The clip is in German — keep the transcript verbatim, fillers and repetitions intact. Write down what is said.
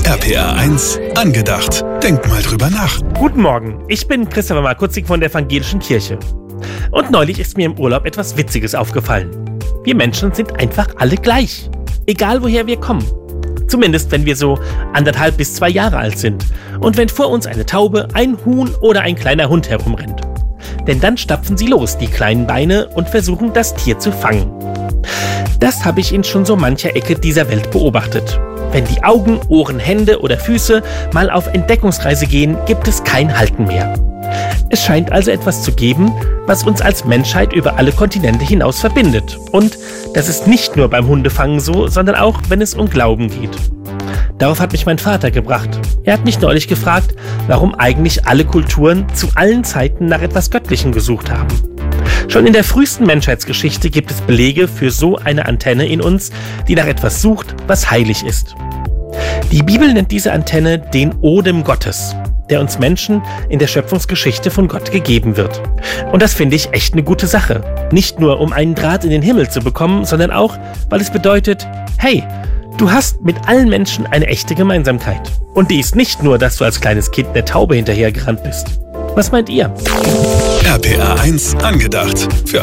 R P R eins angedacht. Denk mal drüber nach. Guten Morgen, ich bin Christopher Markutzig von der Evangelischen Kirche. Und neulich ist mir im Urlaub etwas Witziges aufgefallen. Wir Menschen sind einfach alle gleich. Egal woher wir kommen. Zumindest wenn wir so anderthalb bis zwei Jahre alt sind. Und wenn vor uns eine Taube, ein Huhn oder ein kleiner Hund herumrennt. Denn dann stapfen sie los, die kleinen Beine, und versuchen, das Tier zu fangen. Das habe ich in schon so mancher Ecke dieser Welt beobachtet. Wenn die Augen, Ohren, Hände oder Füße mal auf Entdeckungsreise gehen, gibt es kein Halten mehr. Es scheint also etwas zu geben, was uns als Menschheit über alle Kontinente hinaus verbindet. Und das ist nicht nur beim Hundefangen so, sondern auch, wenn es um Glauben geht. Darauf hat mich mein Vater gebracht. Er hat mich neulich gefragt, warum eigentlich alle Kulturen zu allen Zeiten nach etwas Göttlichem gesucht haben. Schon in der frühesten Menschheitsgeschichte gibt es Belege für so eine Antenne in uns, die nach etwas sucht, was heilig ist. Die Bibel nennt diese Antenne den Odem Gottes, der uns Menschen in der Schöpfungsgeschichte von Gott gegeben wird. Und das finde ich echt eine gute Sache. Nicht nur, um einen Draht in den Himmel zu bekommen, sondern auch, weil es bedeutet, hey, du hast mit allen Menschen eine echte Gemeinsamkeit. Und die ist nicht nur, dass du als kleines Kind der Taube hinterhergerannt bist. Was meint ihr? R P R eins angedacht. Für